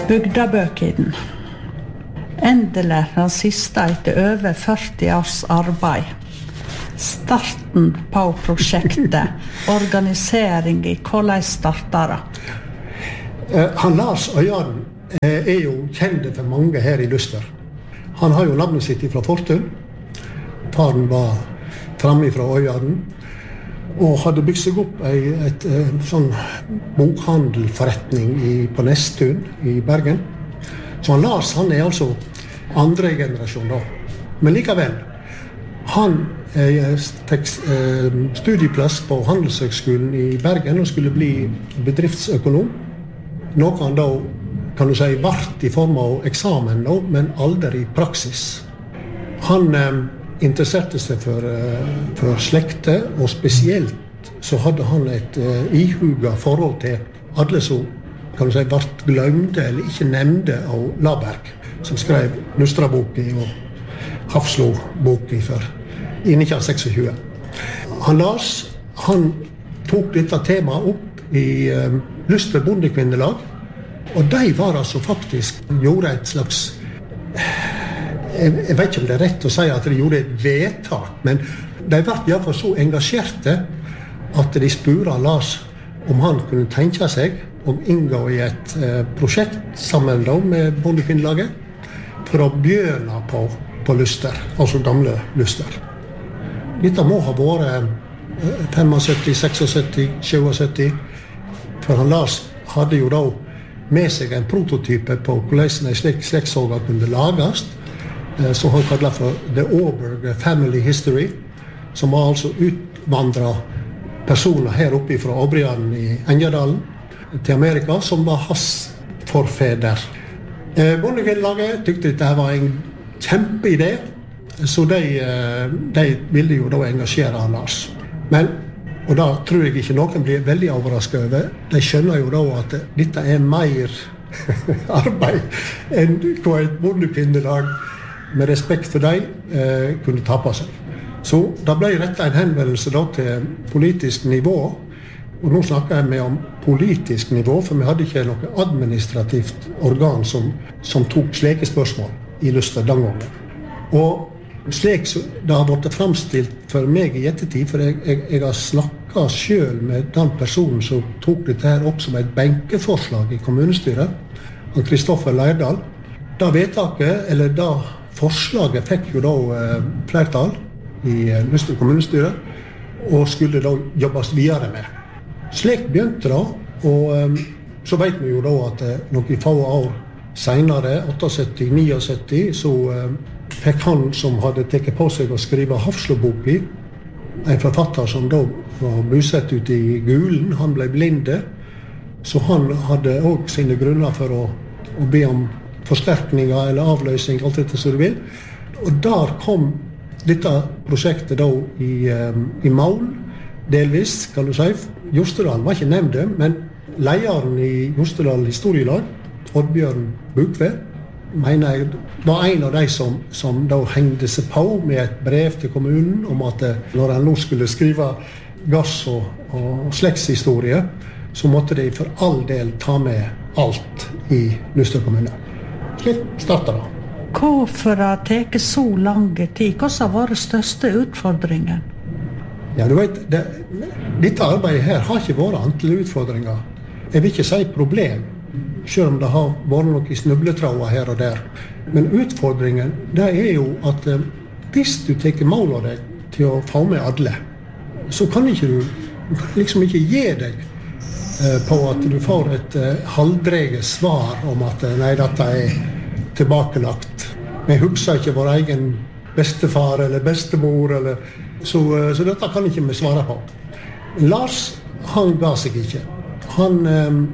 Bygdabøkiden. Endelig den siste etter over 40 års arbeid. Starten på prosjektet, organisering i hvordan startet det? Han Lars Øyarden jo kjent for mange her i Luster. Han har jo navnet sitt fra Fortun. Faren var framme fra Øyarden og hadde bygd seg opp et sånn bokhandelforretning på Nestun i Bergen. Så han Lars, han altså andre generasjon da. Men likevel, han fikk studieplass på Handelshøgskolen i Bergen og skulle bli bedriftsøkonom. Noe han da, kan du si, vart i form av eksamen da, men aldri i praksis. Han interesserte seg for slekte, og spesielt så hadde han et ihuga forhold til alle som, kan du si, vart glemte eller ikke nevnte av Laberg, som skrev Nustraboki og Hafslo-boki i 1926. Han Lars, han tok dette temaet opp i Luster bondekvinnelag, og de var altså faktisk gjorde et slags, jeg vet ikke om det rett å si at de gjorde et vedtak, men de var i hvert fall så engasjerte at de spurte Lars om han kunne tenke seg å inngå i et prosjekt sammen da med bondekvinnelaget for å begynne på Luster, altså gamle Luster. Dette må ha vært 75, 76, 77, for han Lars hadde jo da med seg en prototype på hvordan en slik slektssaga kunne lages, som han kallet for The Auberg Family History, som var altså utvandret personer her oppe fra Åbriaden i Engjerdalen til Amerika, som var hans forfeder. Bondekvinnelaget tykte dette var en kjempeidé, så de ville jo da engasjere Lars. Men, og da tror jeg ikke noen blir veldig overrasket over, de skjønner jo da at dette mer arbeid enn hva et bondekvinnelag med respekt for dem kunne ta på seg. Så da ble rettet en henvendelse da til politisk nivå, og nå snakker jeg om politisk nivå, for vi hadde ikke noe administrativt organ som tok slike spørsmål i Luster den gangen. Og slik det har vært fremstilt for meg i ettertid, for jeg har snakket selv med den personen som tok dette her opp som et benkeforslag i kommunestyret, Kristoffer Leirdal. Da vedtaket, eller da forslaget fikk jo da flertall i Luster kommunestyre, og skulle da jobbes videre med. Slik begynte det, og så vet vi jo da at noen få år senere, 78-79, så fikk han som hadde tekket på seg å skrive Hafslo-boki, en forfatter som da var bosatt ute i Gulen, han ble blinde, så han hadde også sine grunner for å be om forsterkninger eller avløsning, alt dette som du vil. Og der kom dette prosjektet da i mål, delvis, kan du si. Jostedal var ikke nevnt det, men lederen i Jostedal historielag, Oddbjørn Bukve, mener jeg var en av de som da hengte seg på med et brev til kommunen om at når han nå skulle skrive gass- og slektshistorie, så måtte de for all del ta med alt i Luster kommune. Slik startet det. Hvorfor har det tatt så lang tid? Hva har vært største utfordringen? Ja, du vet, dette arbeidet her har ikke vært antall utfordringer. Jeg vil ikke si problem, selv om det har vært noen snubletråder her og der. Men utfordringen, det jo at hvis du tar mål av deg til å få med alle, så kan ikke du liksom ikke gi deg på at du får et halvdreget svar om at nei, dette tilbakelagt. Vi husker ikke vår egen bestefar eller bestemor, så dette kan ikke vi svare på. Lars, han ga seg ikke. Han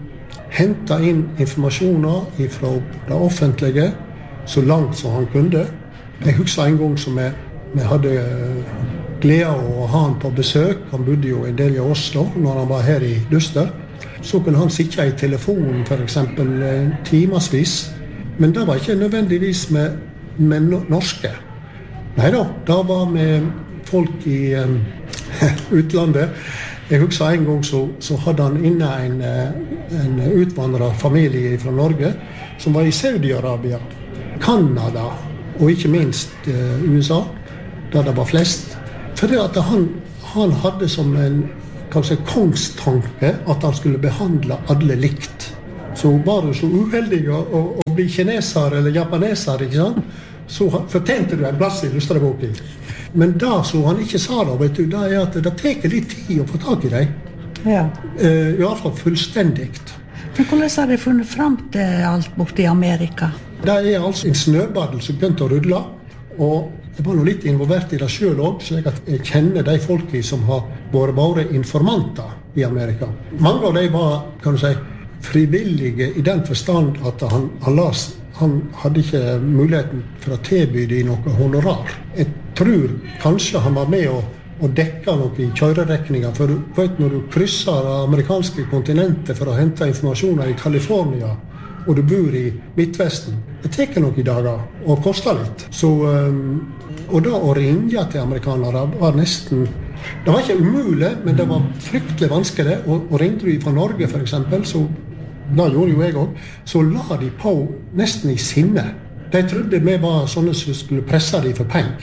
hentet inn informasjoner fra det offentlige så langt som han kunne. Jeg husker en gang som vi hadde glede av å ha han på besøk. Han bodde jo en del i Oslo når han var her i Luster. Så kunne han sitte i telefonen for eksempel timasvis. Men det var ikke nødvendigvis med norske. Neida, det var med folk i utlandet. Jeg husker en gang så hadde han inne en utvandret familie fra Norge som var i Saudi-Arabia, Kanada og ikke minst USA, der det var flest. Fordi at han hadde som en kanskje kongstanke at han skulle behandle alle likt. Så var du så uheldig å bli kineser eller japaneser, ikke sant? Så fortjente du en plass i Lustreboken. Men det som han ikke sa da, vet du, det at det tar litt tid å få tak i deg. Ja. I hvert fall fullstendigt. Men hvordan har de funnet frem til alt borte i Amerika? Det altså en snøbadel som begynte å rulle, og jeg var litt involvert i det selv også, slik at jeg kjenner de folkene som har vært bare informanter i Amerika. Mange av dem var, kan du si, frivillige i den forstand at han hadde ikke muligheten for å tilby de noe honorar. Jeg tror kanskje han var med å dekke noe i kjørerekninger, for du vet når du krysser det amerikanske kontinentet for å hente informasjoner i California, og du bor i Midtvesten, det tar noen dager og koster litt. Så, og da å ringe til amerikanere var nesten, det var ikke umulig, men det var fryktelig vanskelig. Og ringte du fra Norge for eksempel, så da gjorde jo jeg også, så la de på nesten i sinne. De trodde vi var sånne som skulle presse de for penger.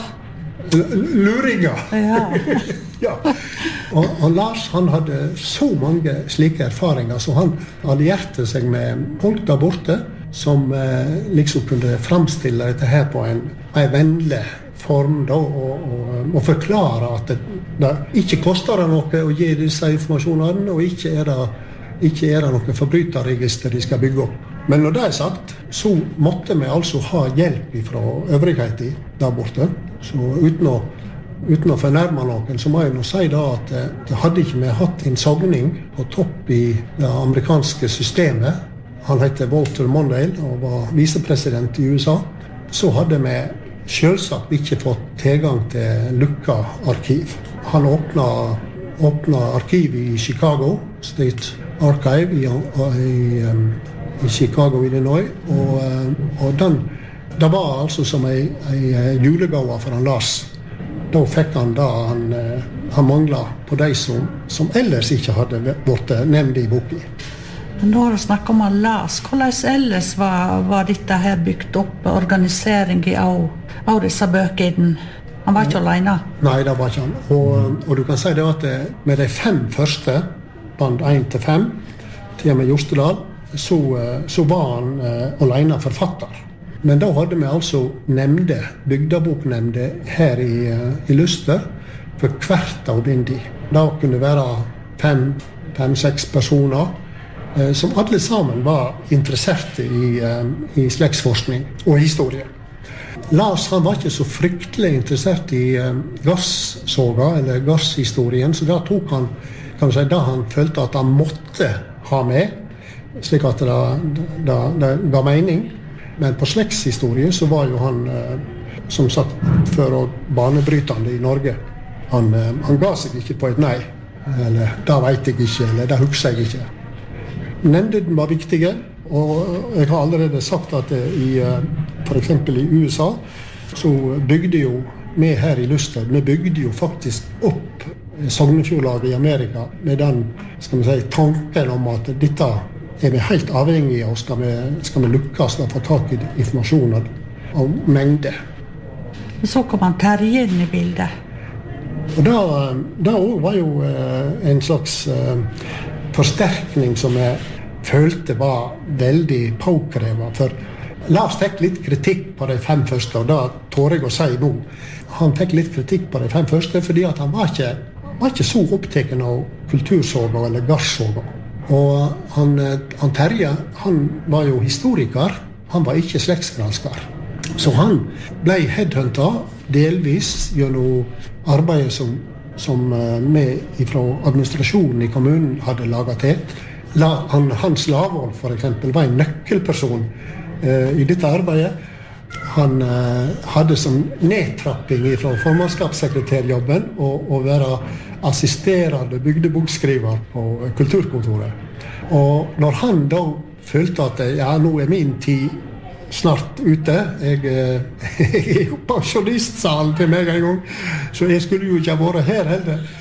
Luringer! Ja. Ja. Og Lars, han hadde så mange slike erfaringer, så han allierte seg med folk der borte, som liksom kunne fremstille dette her på en vennlig form da, og forklare at det ikke koster det noe å gi disse informasjonene, og ikke er det noe forbryterregister de skal bygge opp. Men når det sagt, så måtte vi altså ha hjelp fra øvrigheten der borte. Så uten å fornærme noen, så må jeg nå si da at det hadde ikke vi hatt en sogning på topp i det amerikanske systemet. Han heter Walter Mondale og var visepresident i USA. Så hadde vi selvsagt ikke fått tilgang til lukka arkiv. Han åpna arkivet i Chicago, State Archive i Chicago, Illinois, og det var altså som en julegave for han Lars. Da fikk han da han manglet på de som ellers ikke hadde vært nevnt i boken. Men når du snakker om han Lars, hvordan ellers var dette her bygd opp, organisering av disse bøkene? Han var ikke alene? Nei, det var ikke han. Og du kan si det at med de 5 første, band 1-5, til og med Jostedal, så var han alene forfatter. Men da hadde vi altså nemnde, bygdaboknemnde her i Luster, for hvert av bindi. Da kunne det være 5-6 personer, som alle sammen var interesserte i slektsforskning og historie. Lars han var ikke så fryktelig interessert i gassoga eller gasshistorien, så da tok han, kan du si, da han følte at han måtte ha med, slik at det ga mening. Men på slektshistorie så var jo han, som sagt, før og banebrytende i Norge. Han ga seg ikke på et nei, eller det vet jeg ikke, eller det husker jeg ikke. Nemnden var viktige, og jeg har allerede sagt at for eksempel i USA, så bygde jo vi her i Luster, vi bygde jo faktisk opp Sognefjordlaget i Amerika med den, skal vi si, tanken om at dette er vi helt avhengige av, og skal vi lukkes å få tak i informasjoner av mengde. Så kom han Terje inn i bildet. Og det var jo en slags forsterkning som jeg følte var veldig påkrevet, for Lars fikk litt kritikk på de 5 første, og det tør jeg å si nå. Han fikk litt kritikk på de 5 første, fordi at han var ikke så opptatt av kultursoga eller gassoga. Og han Terje, han var jo historiker, han var ikke slektsgransker. Så han ble headhuntet delvis gjennom arbeidet som vi fra administrasjonen i kommunen hadde laget til. Hans Lavål, for eksempel, var en nøkkelperson i dette arbeidet. Han hadde som nedtrapping fra formannskapssekretærjobben å være assisterende bygdebokskriver på kulturkontoret. Og når han da følte at nå er min tid snart ute, jeg er jo pensjonistsalen til meg en gang, så jeg skulle jo ikke ha vært her heller.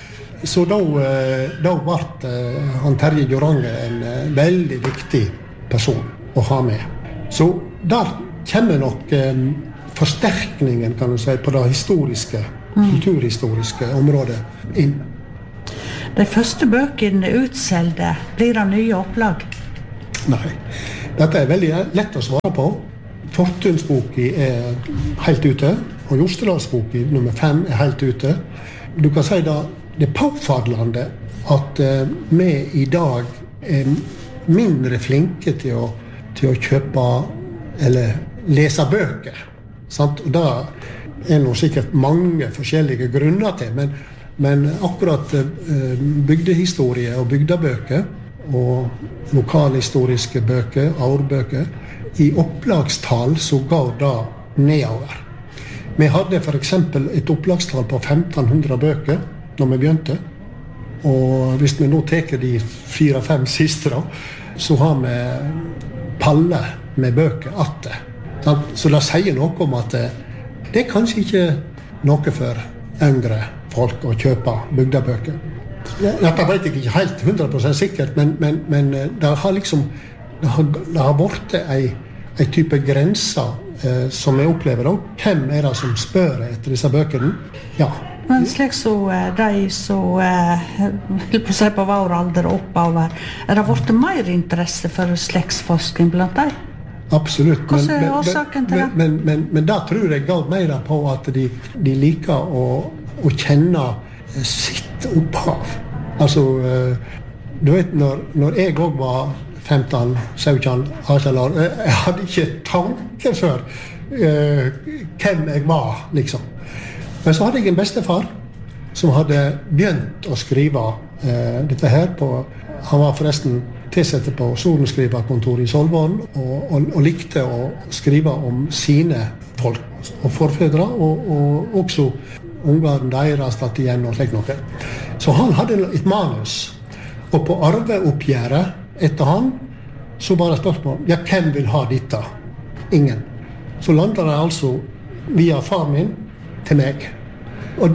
Så da ble han Terje Joranger en veldig viktig person å ha med. Så der kommer nok forsterkningen, kan du si, på det historiske, kulturhistoriske området inn. De første bøkene utselgte, blir det nye opplag? Nei, dette veldig lett å svare på. Fortunsboka helt ute, og Jostedalsboka nummer 5 helt ute. Du kan si det påfallende at vi i dag mindre flinke til å kjøpe eller lese bøker. Sant? Og det noe sikkert mange forskjellige grunner til, men akkurat bygdehistorie og bygdebøker og lokalhistoriske bøker, årbøker, i opplagstall så går det nedover. Vi hadde for eksempel et opplagstall på 1500 bøker når vi begynte, og hvis vi nå teker de 4-5 siste da, så har vi palle med bøker atter. Så det sier noe om at det kanskje ikke noe for yngre folk å kjøpe bygdebøker. Dette vet jeg ikke helt 100% sikkert, men det har liksom det har vært en type grenser som jeg opplever da. Hvem det som spør etter disse bøkene? Ja. Men slik så de som på vår alder og oppover, det vært mer interesse for slektsforskning blant dem? Absolutt. Hva årsaken til det? Men da tror jeg går mer på at de liker å kjenne sitt opphav. Altså, du vet, når jeg også var 15, 17, 18 år, jeg hadde ikke tanke for hvem jeg var, liksom. Men så hadde jeg en bestefar som hadde begynt å skrive dette her på, han var forresten tilsatt på sorenskriverkontoret i Solvorn, og likte å skrive om sine folk og forfedre, og også ungene deres tatt igjen og slik noe. Så han hadde et manus, og på arveoppgjøret etter han, så var det spørsmål, ja, hvem vil ha dette? Ingen. Så landet det altså via far min til meg. Og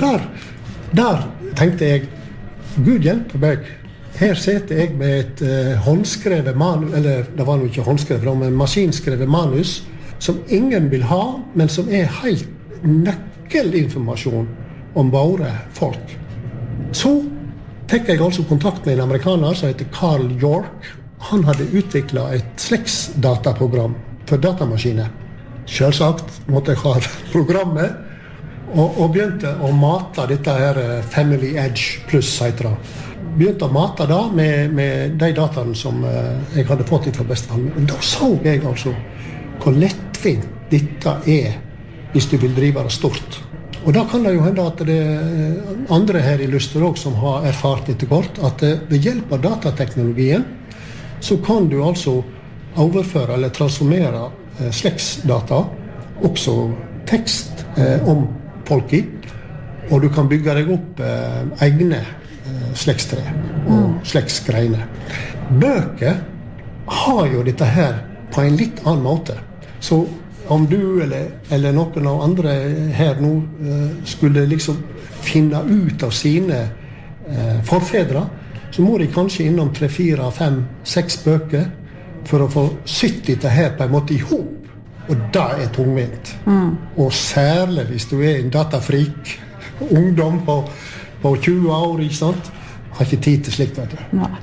der tenkte jeg, Gud hjelpe meg, her sitter jeg med et håndskrevet manus, eller det var jo ikke håndskrevet, men maskinskrevet manus, som ingen vil ha, men som helt nøkkelinformasjon om våre folk. Så fikk jeg altså kontakt med en amerikaner som heter Carl York. Han hadde utviklet et slektsdataprogram for datamaskiner. Selvsagt måtte jeg ha programmet, og begynte å mate dette her Family Edge Plus, heter det. Begynte å mate da med de dataene som jeg hadde fått fra bestefaren. Da så jeg altså hvor lettvint dette hvis du vil drive det stort. Og da kan det jo hende at det andre her i Luster også som har erfart etter kort, at ved hjelp av datateknologien så kan du altså overføre eller transformere slektsdata, også tekst om folket, og du kan bygge deg opp egne slektstre og slektsgreiner. Bøker har jo dette her på en litt annen måte. Så om du eller noen av andre her nå skulle liksom finne ut av sine forfedre, så må de kanskje innom 3, 4, 5, 6 bøker for å få sytt dette her på en måte ihop. Og det tungvint. Og særlig hvis du en datafrik ungdom på 20 år, ikke sant? Har ikke tid til slikt, vet du. Nei.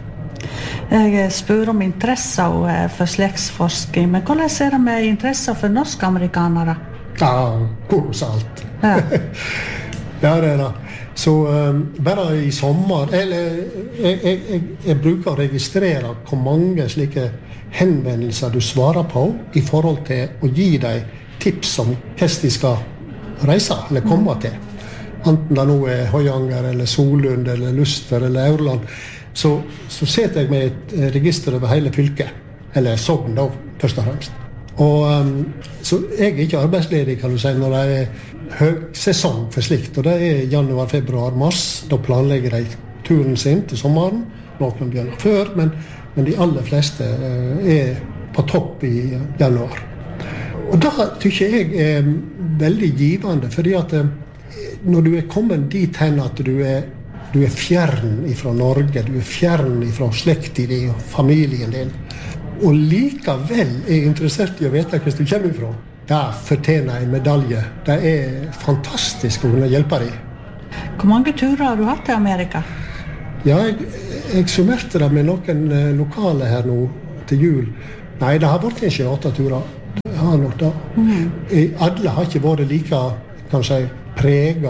Jeg spør om interesse for slektsforskning, men hvordan det med interesse for norsk-amerikanere? Ja, kolossalt. Ja. Ja, det det. Så bare i sommer, jeg bruker å registrere hvor mange slike henvendelser du svarer på i forhold til å gi deg tips om hvordan de skal reise eller komme til. Enten det nå Høyanger, eller Solund, eller Luster, eller Aurland, så setter jeg med et register over hele fylket, eller Sogn da, først og fremst. Og så jeg ikke arbeidsledig, kan du si, når det høgsesong for slikt, og det januar, februar, mars. Da planlegger de turen sin til sommeren, noen begynner før, men de aller fleste på topp i januar. Og det synes jeg veldig givende, fordi at når du kommet dit hen at du Du fjern ifra Norge, du fjern ifra slekten din og familien din. Og likevel interessert i å vite hvor du kommer ifra. Det fortjener en medalje. Det fantastisk å kunne hjelpe deg. Hvor mange turer har du hatt til Amerika? Ja, jeg summerte det med noen lokale her nå til jul. Nei, det har vært en 28 turer. Det har nok det. Alle har ikke vært like, kanskje, preget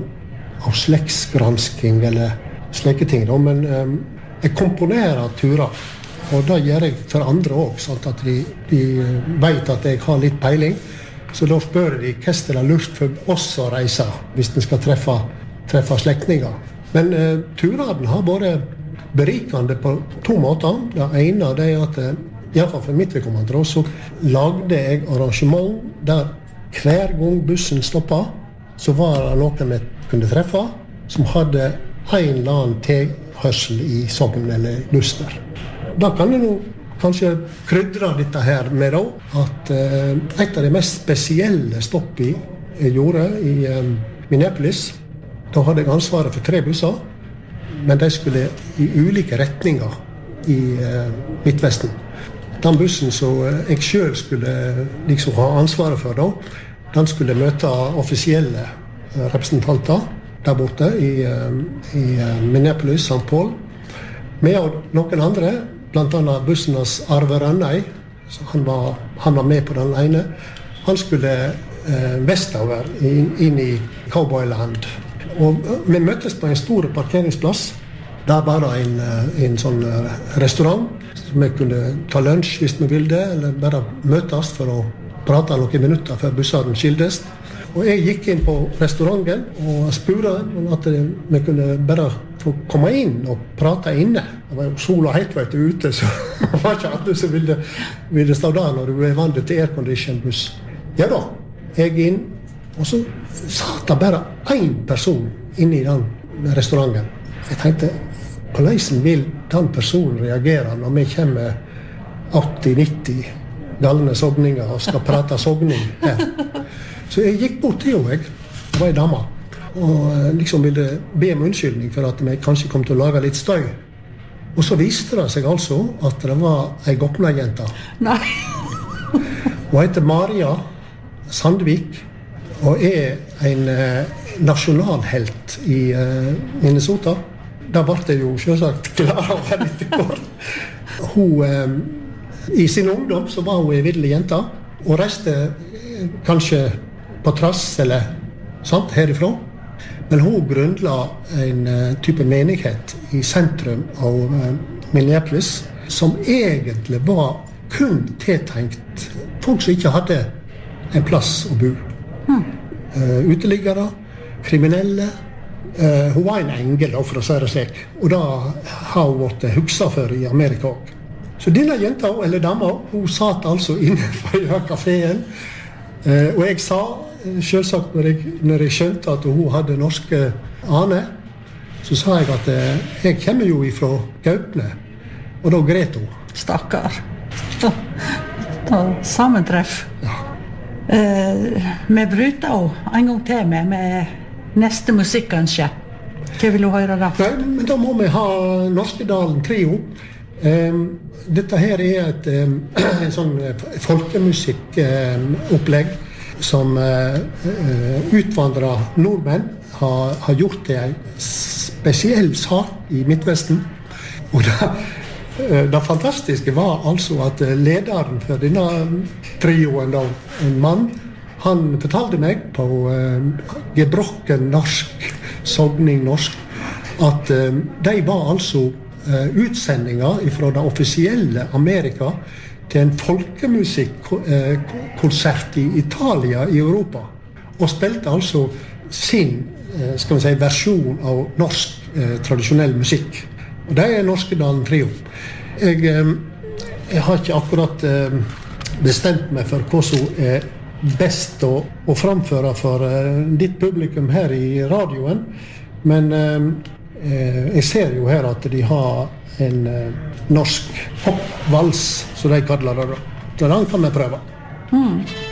av slektsgransking eller slike ting. Men jeg komponerer turer. Og det gjør jeg for andre også, sånn at de vet at jeg har litt peiling. Så da spør de hva det lurt for oss å reise hvis de skal treffe slektninger. Men turene har vært berikende på 2 måter. Det ene er at, i hvert fall for mitt vedkommende, så lagde jeg arrangement der hver gang bussen stoppet, så var det noen jeg kunne treffe som hadde en eller annen tilhørsel i Sogn eller Luster. Da kan jeg nå kanskje krydre dette her med at et av de mest spesielle stoppene jeg gjorde i Minneapolis, da hadde jeg ansvaret for 3 busser, men de skulle i ulike retninger i Midtvesten. Den bussen som jeg selv skulle liksom ha ansvaret for da, den skulle møte offisielle representanter der borte i Minneapolis, St. Paul. Med noen andre, blant annet bussenes Arve Rønnøy, han var med på den ene. Han skulle vestover inn i Cowboyland. Og vi møttes på en stor parkeringsplass. Der var det en sånn restaurant som vi kunne ta lunsj hvis vi ville, eller bare møtes for å prate noen minutter før bussene skildes. Og jeg gikk inn på restauranten og spurte at vi kunne bare få komme inn og prate inne. Det var jo sola helt ute, så det var ikke alle som ville stå der når du vant til aircondition-buss. Ja da, jeg inn, og så satt det bare en person inne i den restauranten. Jeg tenkte, hvordan vil den personen reagere når vi kommer 80-90 galne sogninger og skal prate sogning her? Så jeg gikk bort til henne, det var en dame, og liksom ville be om unnskyldning for at vi kanskje kom til å lage litt støy. Og så viste det seg altså at det var en Gokna-jente. Nei. Hun heter Maria Sandvik, og en nasjonalhelt i Minnesota. Da ble det jo selvsagt klar å være litt kort. Hun, i sin ungdom så var hun en videlig jente, og reiste kanskje på trass eller sant, herifra. Men hun grunnla en type menighet i sentrum av Minneapolis, som egentlig var kun tiltenkt folk som ikke hadde en plass å bo. Uteliggere, kriminelle. Hun var en engel, for å si det slik. Og da har hun vært hukset for i Amerika også. Så denne jenta, eller dama, hun satt altså inne på kaféen. Og jeg sa, selvsagt når jeg skjønte at hun hadde norske aner, så sa jeg at jeg kommer jo ifra Gaupne, og da gret hun. Stakkar. Sammentreff. Ja. Vi bryter også en gang til med neste musikkønske. Hva vil du høre da? Nei, men da må vi ha Norskedalen Trio. Dette her en sånn folkemusikkopplegg som utvandrede nordmenn har gjort til en spesiell sak i Midtvesten. Og det fantastiske var altså at lederen for denne trioen, en mann, han fortalte meg på gebrokken norsk, sogning norsk, at de var altså utsendinger fra det offisielle Amerika til en folkemusikkonsert i Italia i Europa, og spilte altså sin skal vi si, versjon av norsk tradisjonell musikk. Og det Norskedalen Trio. Jeg har ikke akkurat bestemt meg for hva som best å framføre for ditt publikum her i radioen, men jeg ser jo her at de har en norsk popvals, som de kaller det da. Så den kan vi prøve.